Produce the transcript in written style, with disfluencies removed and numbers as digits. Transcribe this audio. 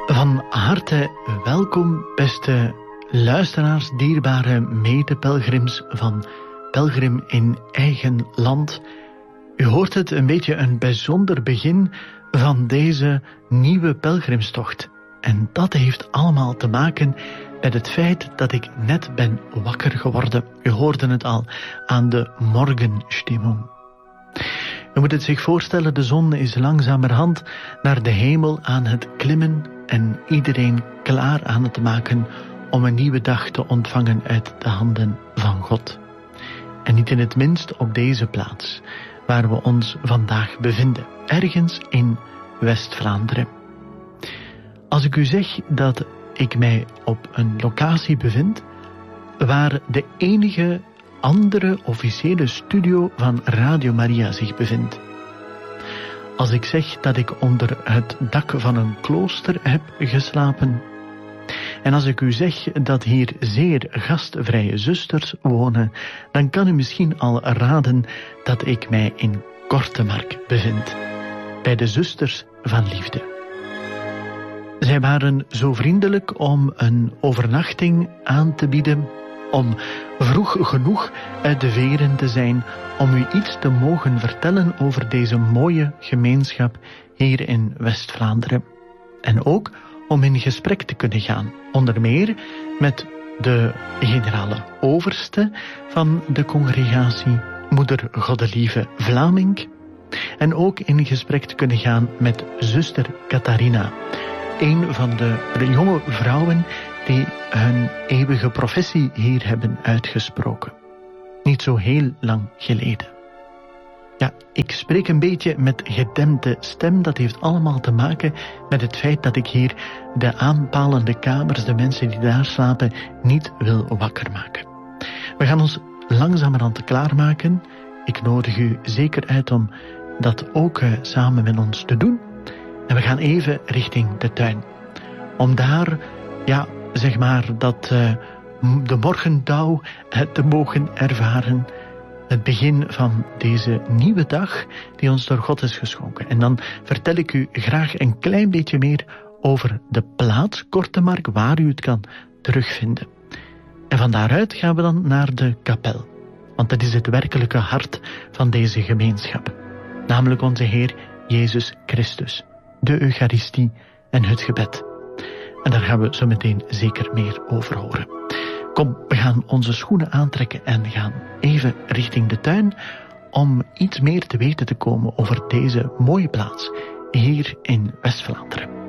Van harte welkom, beste luisteraars, dierbare medepelgrims van Pelgrim in Eigen Land. U hoort het, een beetje een bijzonder begin van deze nieuwe pelgrimstocht. En dat heeft allemaal te maken met het feit dat ik net ben wakker geworden. U hoorde het al aan de morgenstimmung. U moet het zich voorstellen, de zon is langzamerhand naar de hemel aan het klimmen en iedereen klaar aan het maken om een nieuwe dag te ontvangen uit de handen van God. En niet in het minst op deze plaats waar we ons vandaag bevinden, ergens in West-Vlaanderen. Als ik u zeg dat ik mij op een locatie bevind waar de enige andere officiële studio van Radio Maria zich bevindt. Als ik zeg dat ik onder het dak van een klooster heb geslapen. En als ik u zeg dat hier zeer gastvrije zusters wonen, dan kan u misschien al raden dat ik mij in Kortemark bevind, bij de Zusters van Liefde. Zij waren zo vriendelijk om een overnachting aan te bieden, om vroeg genoeg uit de veren te zijn, om u iets te mogen vertellen over deze mooie gemeenschap hier in West-Vlaanderen. En ook om in gesprek te kunnen gaan, onder meer met de generale overste van de congregatie, moeder Goddelieve Vlaming, en ook in gesprek te kunnen gaan met zuster Catharina, een van de jonge vrouwen die hun eeuwige professie hier hebben uitgesproken. Niet zo heel lang geleden. Ja, ik spreek een beetje met gedempte stem. Dat heeft allemaal te maken met het feit dat ik hier de aanpalende kamers, de mensen die daar slapen, niet wil wakker maken. We gaan ons langzamerhand klaarmaken. Ik nodig u zeker uit om dat ook samen met ons te doen. En we gaan even richting de tuin. Om daar, zeg maar, de morgendauw te mogen ervaren. Het begin van deze nieuwe dag die ons door God is geschonken. En dan vertel ik u graag een klein beetje meer over de plaats Kortemark, waar u het kan terugvinden. En van daaruit gaan we dan naar de kapel. Want dat is het werkelijke hart van deze gemeenschap. Namelijk onze Heer Jezus Christus, de Eucharistie en het gebed. En daar gaan we zo meteen zeker meer over horen. Kom, we gaan onze schoenen aantrekken en gaan even richting de tuin om iets meer te weten te komen over deze mooie plaats hier in West-Vlaanderen.